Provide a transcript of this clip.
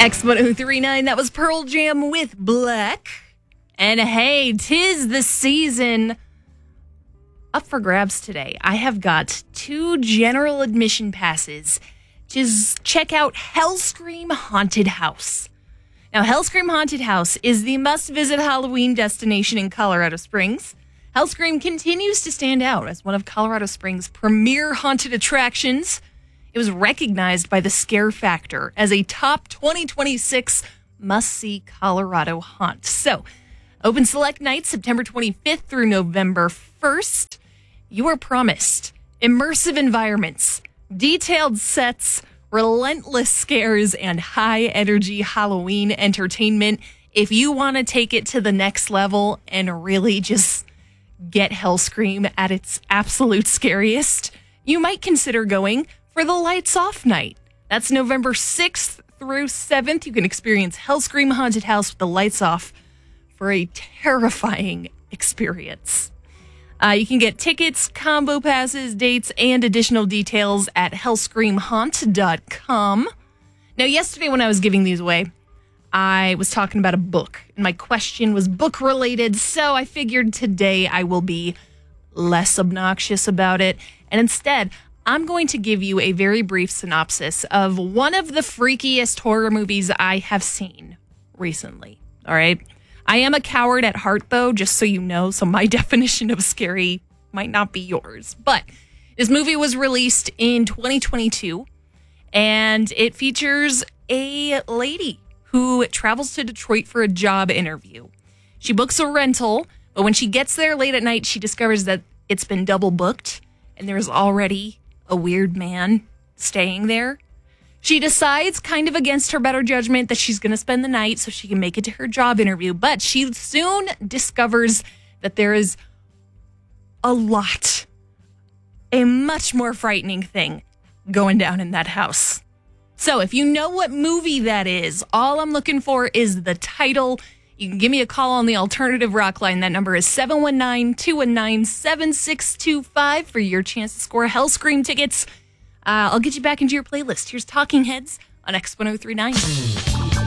X1039, that was Pearl Jam with Black. And hey, 'tis the season. Up for grabs today. I have got 2 general admission passes to check out Hellscream Haunted House. Now, Hellscream Haunted House is the must-visit Halloween destination in Colorado Springs. Hellscream continues to stand out as one of Colorado Springs' premier haunted attractions. It was recognized by the Scare Factor as a top 2026 must-see Colorado haunt. So, open select nights September 25th through November 1st. You are promised immersive environments, detailed sets, relentless scares, and high-energy Halloween entertainment. If you want to take it to the next level and really just get Hellscream at its absolute scariest, you might consider going for the Lights Off night. That's November 6th through 7th. You can experience Hellscream Haunted House with the lights off for a terrifying experience. You can get tickets, combo passes, dates, and additional details at hellscreamhaunt.com. Now, yesterday when I was giving these away, I was talking about a book, and my question was book-related, so I figured today I will be less obnoxious about it, and instead, I'm going to give you a very brief synopsis of one of the freakiest horror movies I have seen recently, all right? I am a coward at heart, though, just so you know, so my definition of scary might not be yours. But this movie was released in 2022, and it features a lady who travels to Detroit for a job interview. She books a rental, but when she gets there late at night, she discovers that it's been double booked, and there's already a weird man staying there. She decides, kind of against her better judgment, that she's going to spend the night so she can make it to her job interview. But she soon discovers that there is a much more frightening thing going down in that house. So if you know what movie that is, all I'm looking for is the title. You can give me a call on the Alternative Rock line. That number is 719-219-7625 for your chance to score Hellscream tickets. I'll get you back into your playlist. Here's Talking Heads on X1039.